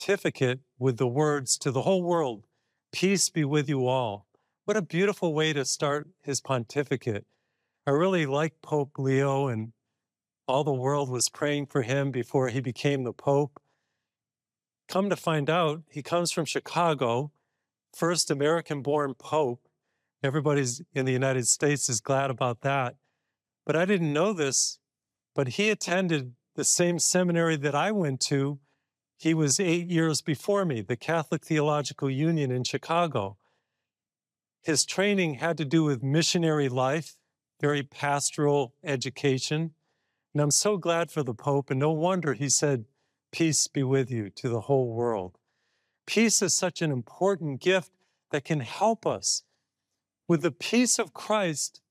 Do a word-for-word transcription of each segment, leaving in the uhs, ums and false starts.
pontificate with the words to the whole world, "Peace be with you all." What a beautiful way to start his pontificate. I really like Pope Leo, and all the world was praying for him before he became the Pope. Come to find out, he comes from Chicago, first American-born Pope. Everybody's in the United States is glad about that. But I didn't know this, but he attended the same seminary that I went to. He was eight years before me, the Catholic Theological Union in Chicago. His training had to do with missionary life, very pastoral education. And I'm so glad for the Pope, and no wonder he said, "Peace be with you," to the whole world. Peace is such an important gift that can help us. With the peace of Christ,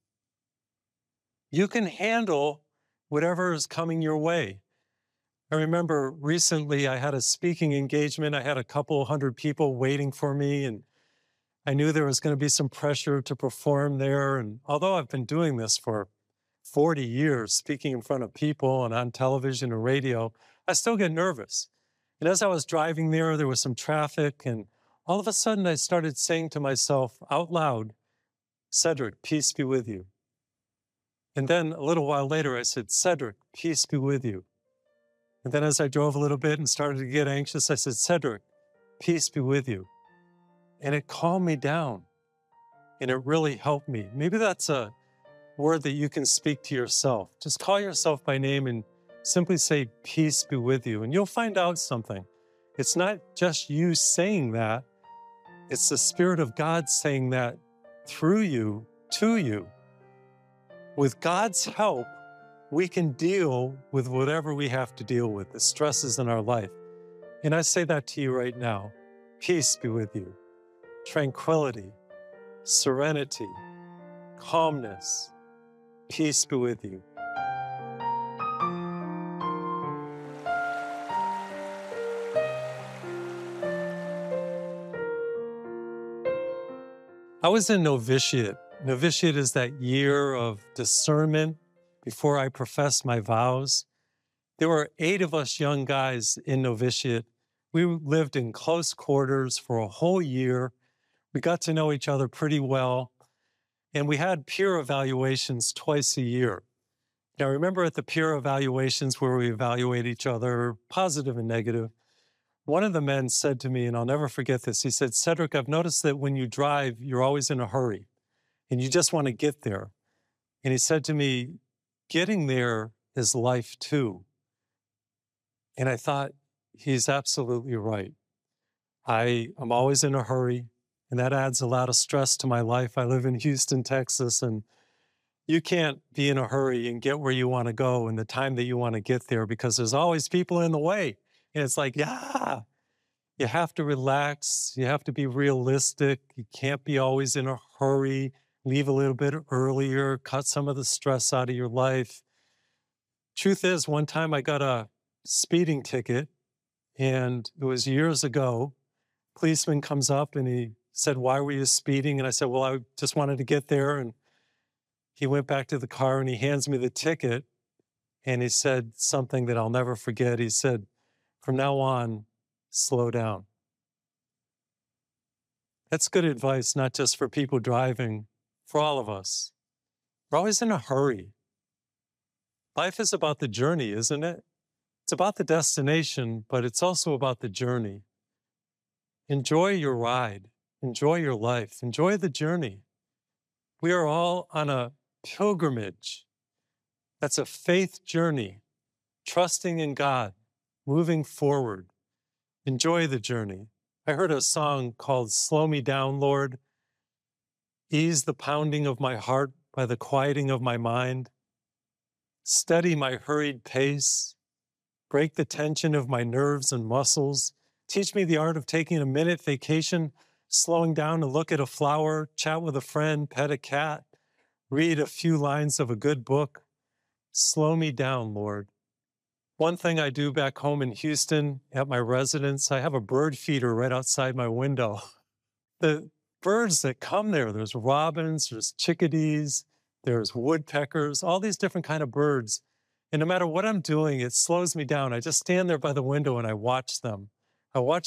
you can handle whatever is coming your way. I remember recently I had a speaking engagement. I had a couple hundred people waiting for me, and I knew there was going to be some pressure to perform there. And although I've been doing this for forty years, speaking in front of people and on television and radio, I still get nervous. And as I was driving there, there was some traffic, and all of a sudden I started saying to myself out loud, "Cedric, peace be with you." And then a little while later, I said, "Cedric, peace be with you." And then as I drove a little bit and started to get anxious, I said, "Cedric, peace be with you." And it calmed me down, and it really helped me. Maybe that's a word that you can speak to yourself. Just call yourself by name and simply say, "Peace be with you." And you'll find out something. It's not just you saying that. It's the Spirit of God saying that through you, to you. With God's help, we can deal with whatever we have to deal with, the stresses in our life. And I say that to you right now. Peace be with you. Tranquility, serenity, calmness. Peace be with you. I was in novitiate. Novitiate is that year of discernment before I professed my vows. There were eight of us young guys in novitiate. We lived in close quarters for a whole year. We got to know each other pretty well, and we had peer evaluations twice a year. Now, remember at the peer evaluations where we evaluate each other, positive and negative, one of the men said to me, and I'll never forget this, he said, "Cedric, I've noticed that when you drive, you're always in a hurry, and you just want to get there." And he said to me, "Getting there is life too." And I thought, he's absolutely right. I am always in a hurry, and that adds a lot of stress to my life. I live in Houston, Texas, and you can't be in a hurry and get where you want to go in the time that you want to get there because there's always people in the way. And it's like, yeah, you have to relax. You have to be realistic. You can't be always in a hurry. Leave a little bit earlier, cut some of the stress out of your life. Truth is, one time I got a speeding ticket, and it was years ago. Policeman comes up and he said, "Why were you speeding?" And I said, "Well, I just wanted to get there." And he went back to the car and he hands me the ticket, and he said something that I'll never forget. He said, "From now on, slow down." That's good advice, not just for people driving, for all of us. We're always in a hurry. Life is about the journey, isn't it? It's about the destination, but it's also about the journey. Enjoy your ride. Enjoy your life. Enjoy the journey. We are all on a pilgrimage. That's a faith journey, trusting in God, moving forward. Enjoy the journey. I heard a song called "Slow Me Down, Lord." Ease the pounding of my heart by the quieting of my mind. Steady my hurried pace. Break the tension of my nerves and muscles. Teach me the art of taking a minute vacation, slowing down to look at a flower, chat with a friend, pet a cat, read a few lines of a good book. Slow me down, Lord. One thing I do back home in Houston at my residence, I have a bird feeder right outside my window. The birds that come there, there's robins, there's chickadees, there's woodpeckers, all these different kind of birds. And no matter what I'm doing, it slows me down. I just stand there by the window and I watch them. I watch